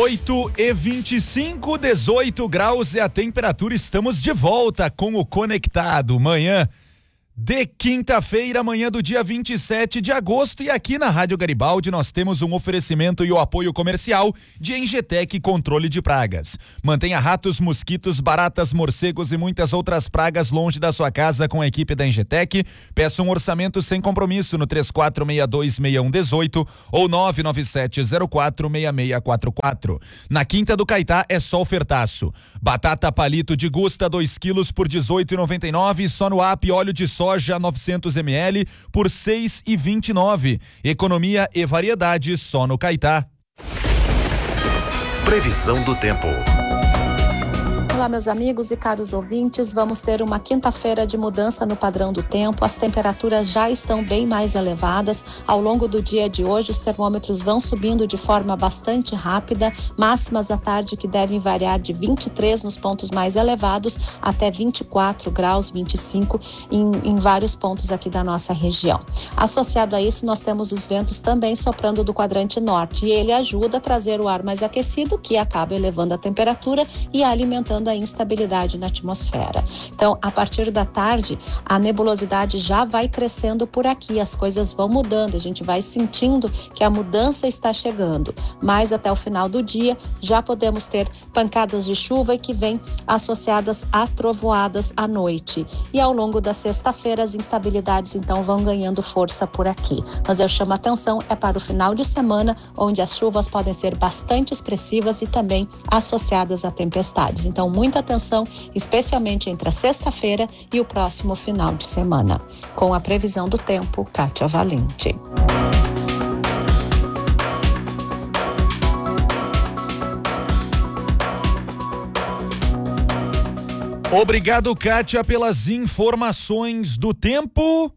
8h25, 18 graus é a temperatura. Estamos de volta com o Conectado. Manhã de quinta-feira, manhã do dia 27 de agosto, e aqui na Rádio Garibaldi nós temos um oferecimento e o apoio comercial de Engetec Controle de Pragas. Mantenha ratos, mosquitos, baratas, morcegos e muitas outras pragas longe da sua casa com a equipe da Engetec. Peça um orçamento sem compromisso no 34626118 ou 997046644. Na Quinta do Caetá é só ofertaço. Batata palito de Gusta 2 quilos por R$18,99, só no app. Óleo de soja 900 ml por R$6,29. Economia e variedade só no Caetá. Previsão do tempo. Olá, meus amigos e caros ouvintes, vamos ter uma quinta-feira de mudança no padrão do tempo. As temperaturas já estão bem mais elevadas. Ao longo do dia de hoje, os termômetros vão subindo de forma bastante rápida, máximas à tarde que devem variar de 23 nos pontos mais elevados até 24 graus, 25 em vários pontos aqui da nossa região. Associado a isso, nós temos os ventos também soprando do quadrante norte, e ele ajuda a trazer o ar mais aquecido, que acaba elevando a temperatura e alimentando a instabilidade na atmosfera. Então, a partir da tarde, a nebulosidade já vai crescendo por aqui, as coisas vão mudando, a gente vai sentindo que a mudança está chegando, mas até o final do dia já podemos ter pancadas de chuva e que vêm associadas a trovoadas à noite. E ao longo da sexta-feira, as instabilidades então vão ganhando força por aqui. Mas eu chamo a atenção para o final de semana, onde as chuvas podem ser bastante expressivas e também associadas a tempestades. Então, muita atenção, especialmente entre a sexta-feira e o próximo final de semana. Com a previsão do tempo, Kátia Valente. Obrigado, Kátia, pelas informações do tempo.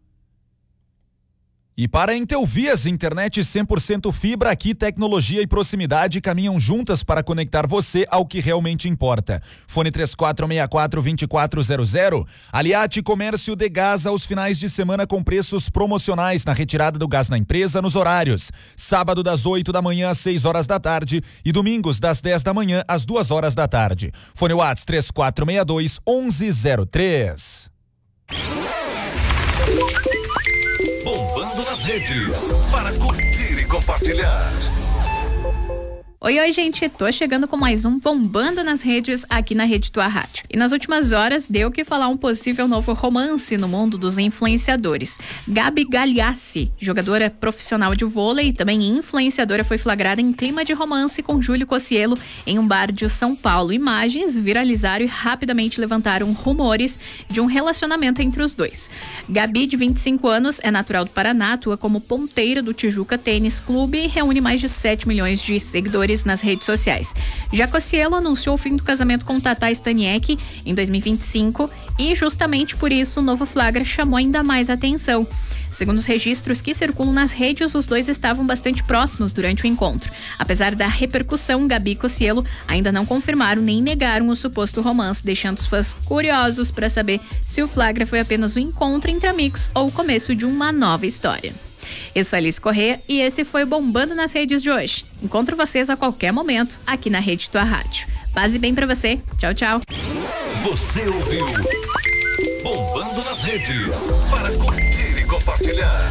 E para Intelvias, internet 100% fibra, aqui tecnologia e proximidade caminham juntas para conectar você ao que realmente importa. Fone 3464-2400. Aliate Comércio de Gás aos finais de semana com preços promocionais na retirada do gás na empresa nos horários. Sábado das 8 da manhã às 6 horas da tarde e domingos das 10 da manhã às 2 horas da tarde. Fone WhatsApp 3462-1103. Bombando nas redes, para curtir e compartilhar. Oi, gente, tô chegando com mais um Bombando nas Redes aqui na Rede Tua Rádio. E nas últimas horas deu que falar um possível novo romance no mundo dos influenciadores. Gabi Gagliassi, jogadora profissional de vôlei e também influenciadora, foi flagrada em clima de romance com Júlio Cocielo em um bar de São Paulo. Imagens viralizaram e rapidamente levantaram rumores de um relacionamento entre os dois. Gabi, de 25 anos, é natural do Paraná, atua como ponteira do Tijuca Tênis Clube e reúne mais de 7 milhões de seguidores nas redes sociais. Já Cocielo anunciou o fim do casamento com Tatá Staniek em 2025 e justamente por isso o novo flagra chamou ainda mais atenção. Segundo os registros que circulam nas redes, os dois estavam bastante próximos durante o encontro. Apesar da repercussão, Gabi e Cocielo ainda não confirmaram nem negaram o suposto romance, deixando os fãs curiosos para saber se o flagra foi apenas um encontro entre amigos ou o começo de uma nova história. Eu sou Alice Corrêa e esse foi Bombando nas Redes de hoje. Encontro vocês a qualquer momento aqui na Rede Tua Rádio. Paz e bem pra você. Tchau, tchau. Você ouviu Bombando nas Redes, para curtir e compartilhar.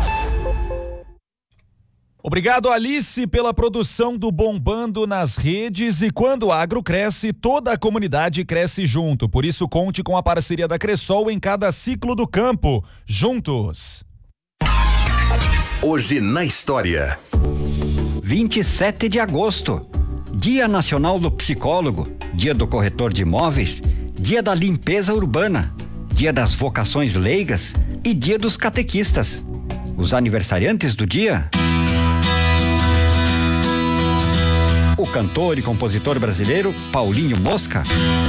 Obrigado, Alice, pela produção do Bombando nas Redes. E quando o agro cresce, toda a comunidade cresce junto. Por isso, conte com a parceria da Cressol em cada ciclo do campo. Juntos. Hoje na história. 27 de agosto, Dia Nacional do Psicólogo, Dia do Corretor de Imóveis, Dia da Limpeza Urbana, Dia das Vocações Leigas e Dia dos Catequistas. Os aniversariantes do dia: o cantor e compositor brasileiro Paulinho Mosca,